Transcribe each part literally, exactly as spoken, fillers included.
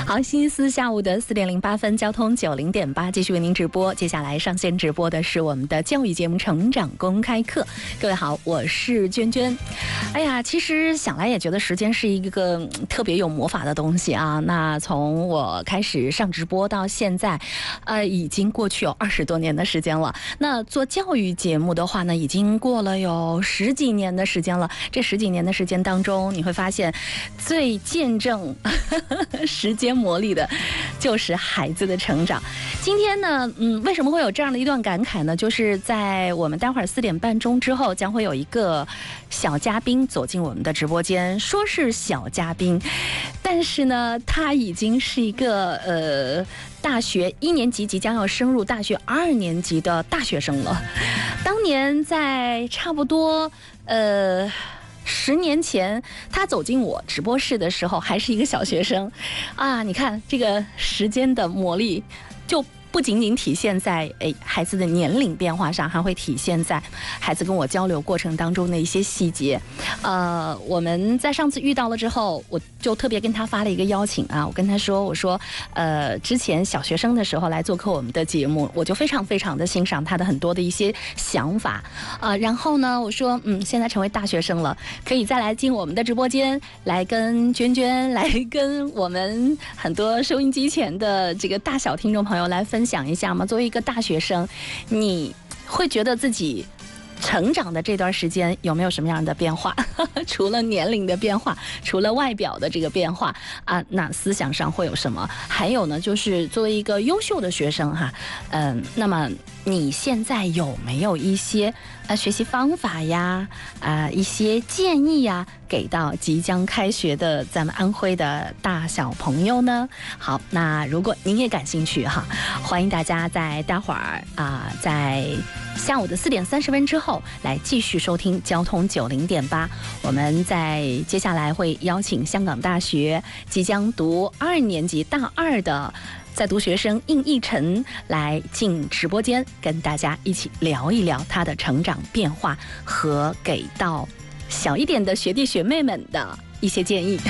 好，星期四下午的四点零八分，交通九零点八继续为您直播。接下来上线直播的是我们的教育节目《成长公开课》。各位好，我是娟娟。哎呀，其实想来也觉得时间是一个特别有魔法的东西啊。那从我开始上直播到现在，呃，已经过去有二十多年的时间了。那做教育节目的话呢，已经过了有十几年的时间了。这十几年的时间当中，你会发现最见证时间魔力的就是孩子的成长。今天呢，嗯，为什么会有这样的一段感慨呢？就是在我们待会儿四点半钟之后，将会有一个小嘉宾走进我们的直播间。说是小嘉宾，但是呢，他已经是一个呃大学一年级即将要升入大学二年级的大学生了。当年在差不多呃。十年前，他走进我直播室的时候，还是一个小学生，啊，你看这个时间的魔力，就不仅仅体现在诶孩子的年龄变化上，还会体现在孩子跟我交流过程当中的一些细节。呃，我们在上次遇到了之后，我就特别跟他发了一个邀请啊，我跟他说，我说，呃，之前小学生的时候来做客我们的节目，我就非常非常的欣赏他的很多的一些想法啊、呃。然后呢，我说，嗯，现在成为大学生了，可以再来进我们的直播间，来跟娟娟，来跟我们很多收音机前的这个大小听众朋友来分享一下吗？作为一个大学生，你会觉得自己成长的这段时间有没有什么样的变化？除了年龄的变化，除了外表的这个变化啊，那思想上会有什么？还有呢，就是作为一个优秀的学生哈，嗯，那么你现在有没有一些呃学习方法呀，啊、呃、一些建议呀，给到即将开学的咱们安徽的大小朋友呢？好，那如果您也感兴趣哈，欢迎大家在待会儿啊、呃，在下午的四点三十分之后来继续收听交通九零点八。我们在接下来会邀请香港大学即将读二年级大二的在读学生应逸晨来进直播间，跟大家一起聊一聊他的成长变化和给到小一点的学弟学妹们的一些建议。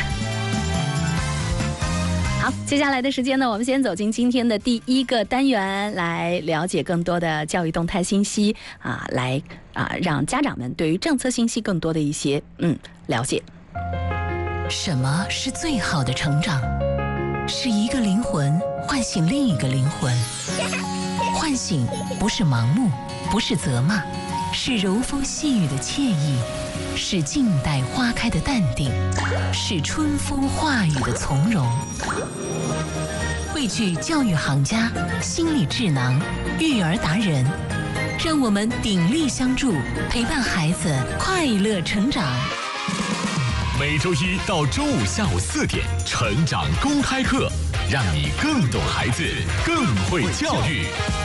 好，接下来的时间呢，我们先走进今天的第一个单元，来了解更多的教育动态信息啊，来啊让家长们对于政策信息更多的一些嗯了解。 什么是最好的成长？是一个灵魂唤醒另一个灵魂。唤醒不是盲目，不是责骂，是柔风细雨的惬意，是静待花开的淡定，是春风化雨的从容。汇聚教育行家、心理智囊、育儿达人，让我们鼎力相助，陪伴孩子快乐成长。 每周一到周五下午四点，成长公开课，让你更懂孩子，更会教育。